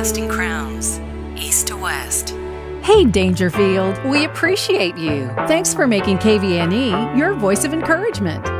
Casting Crowns, east to west. Hey, Dangerfield, we appreciate you. Thanks for making KVNE your voice of encouragement.